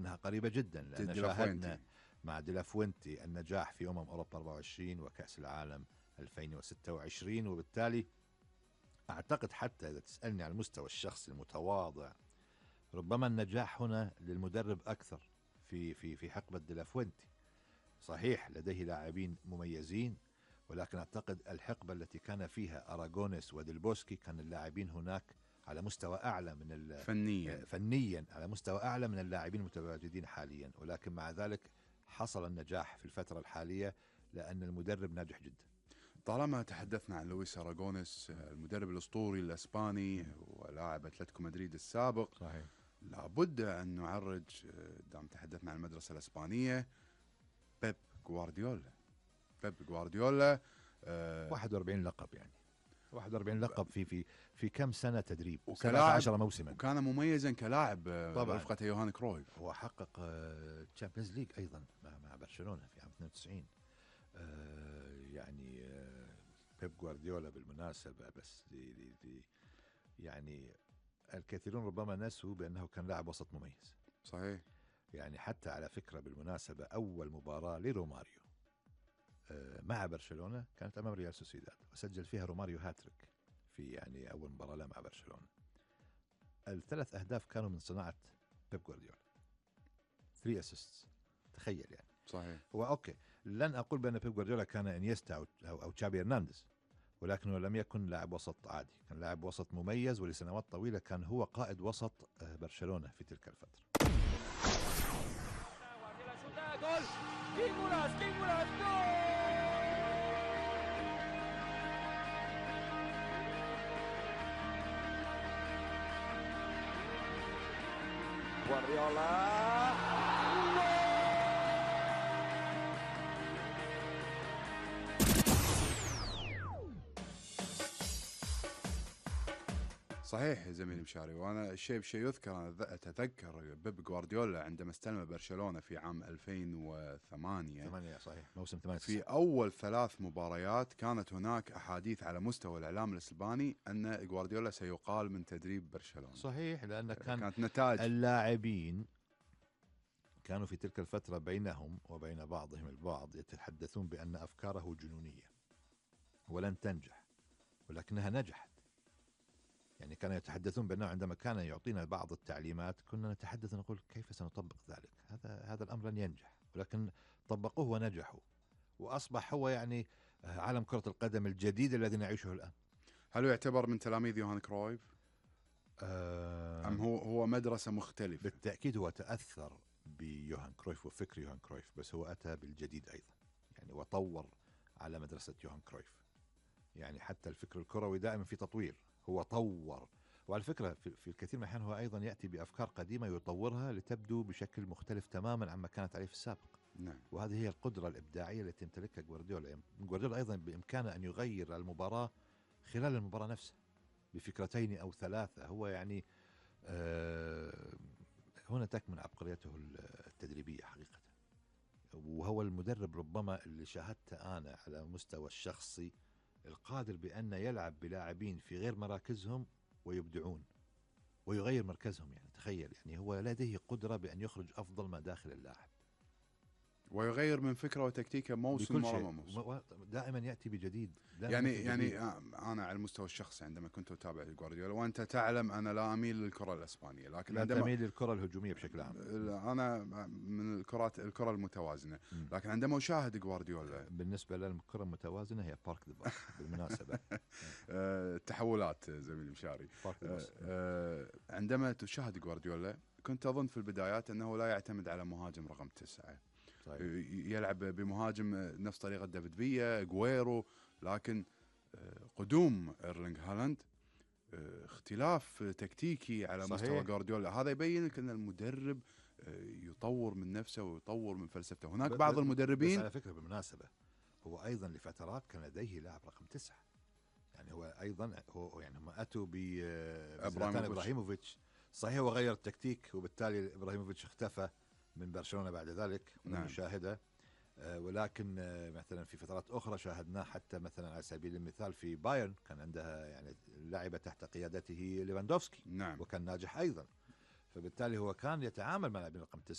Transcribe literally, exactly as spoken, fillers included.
انها قريبه جدا، لان شاهدنا مع ديلافوينتي النجاح في امم اوروبا أربعة وعشرين وكاس العالم ألفين وستة وعشرين. وبالتالي اعتقد حتى اذا تسالني على المستوى الشخصي المتواضع، ربما النجاح هنا للمدرب اكثر في في في حقبه ديلافوينتي. صحيح لديه لاعبين مميزين، ولكن اعتقد الحقبه التي كان فيها اراغونيس وديلبوسكي كان اللاعبين هناك على مستوى اعلى من فنيا فنيا على مستوى اعلى من اللاعبين المتواجدين حاليا. ولكن مع ذلك حصل النجاح في الفتره الحاليه لان المدرب ناجح جدا. طالما تحدثنا عن لويس اراغونيس المدرب الاسطوري الاسباني ولاعب اتلتيكو مدريد السابق، صحيح لابد ان نعرج دام تحدثنا عن المدرسه الاسبانيه بيب غوارديولا. بيب غوارديولا أه واحد وأربعين لقب، يعني واحد وأربعين لقب في في في كم سنه تدريب، سبعة عشر موسما، وكان مميزا كلاعب طبعا رفقه يوهان كرويف. هو حقق تشامبيونز ليج ايضا مع مع برشلونه في عام اثنين وتسعين. أه يعني أه بيب غوارديولا بالمناسبه، بس دي دي دي يعني الكثيرون ربما نسوا بانه كان لاعب وسط مميز. صحيح. يعني حتى على فكره بالمناسبه اول مباراه لروماريو مع برشلونة كانت أمام ريال سوسيداد، وسجل فيها روماريو هاتريك في يعني أول مباراة له مع برشلونة. الثلاث أهداف كانوا من صناعة بيب غوارديولا، ثري أسيستس، تخيل يعني. صحيح. هو أوكي، لن أقول بأن بيب غوارديولا كان إنيستا أو أو تشابي هرنانديز، ولكنه لم يكن لاعب وسط عادي، كان لاعب وسط مميز، ولسنوات طويلة كان هو قائد وسط برشلونة في تلك الفترة. Guardiola. صحيح يا زميلي مشاري، وانا الشيء بشيء يذكر، انا اتذكر بيب غوارديولا عندما استلم برشلونه في عام ألفين وثمانية. ثمانية صحيح، موسم ثمانية. في اول ثلاث مباريات كانت هناك احاديث على مستوى الاعلام الاسباني ان غوارديولا سيقال من تدريب برشلونه. صحيح، لان كان كانت نتائج اللاعبين كانوا في تلك الفترة بينهم وبين بعضهم البعض يتحدثون بأن أفكاره جنونية ولن تنجح، ولكنها نجحت. يعني كانوا يتحدثون بأنه عندما كان يعطينا بعض التعليمات كنا نتحدث نقول كيف سنطبق ذلك، هذا هذا الأمر لن ينجح، ولكن طبقوه ونجحوا، وأصبح هو يعني عالم كرة القدم الجديد الذي نعيشه الآن. هل يعتبر من تلاميذ يوهان كرويف؟ أه أم هو هو مدرسة مختلفة؟ بالتأكيد هو تأثر بيوهان كرويف وفكر يوهان كرويف، بس هو أتى بالجديد أيضا، يعني وطور على مدرسة يوهان كرويف. يعني حتى الفكر الكروي دائما في تطوير، هو طور. وعلى فكرة في, في الكثير من الأحيان هو أيضا يأتي بأفكار قديمة يطورها لتبدو بشكل مختلف تماما عما كانت عليه في السابق. نعم. وهذه هي القدرة الإبداعية التي يمتلكها غوارديولا. غوارديولا أيضا بإمكانه أن يغير المباراة خلال المباراة نفسها بفكرتين أو ثلاثة. هو يعني آه هنا تكمن عبقريته التدريبية حقيقة. وهو المدرب ربما اللي شاهدته أنا على مستوى الشخصي القادر بأن يلعب بلاعبين في غير مراكزهم ويبدعون ويغير مركزهم. يعني تخيل، يعني هو لديه قدرة بأن يخرج أفضل ما داخل اللاعب ويغير من فكره وتكتيكه موسم ورا موسم، دائما يأتي بجديد. يعني يعني انا على المستوى الشخصي عندما كنت اتابع غوارديولا، وانت تعلم انا لا اميل للكره الاسبانيه، لكن لا عندما تميل للكره الهجوميه بشكل عام. انا من الكرات الكره المتوازنه، لكن عندما اشاهد غوارديولا بالنسبه للكره المتوازنه هي بارك ذا باص بالمناسبه. التحولات زميلي مشاري. عندما تشاهد غوارديولا كنت اظن في البدايات انه لا يعتمد على مهاجم رقم تسعة، صحيح. يلعب بمهاجم نفس طريقة دافيد فيا، غويرو، لكن قدوم إيرلينغ هالاند اختلاف تكتيكي على صحيح. مستوى غوارديولا. هذا يبين لك أن المدرب يطور من نفسه ويطور من فلسفته. هناك بعض المدربين، بس على فكرة بالمناسبة هو أيضا لفترات كان لديه لاعب رقم تسعة، يعني هو أيضا هو يعني هم أتوا بإبراهيموفيتش، صحيح هو غير التكتيك وبالتالي إبراهيموفيتش اختفى من برشلونة بعد ذلك ونشاهده. نعم. آه ولكن آه مثلا في فترات أخرى شاهدناه حتى مثلا على سبيل المثال في بايرن كان عندها يعني لعبة تحت قيادته ليفاندوفسكي. نعم. وكان ناجح أيضا، فبالتالي هو كان يتعامل مع لاعبين رقم تسعة.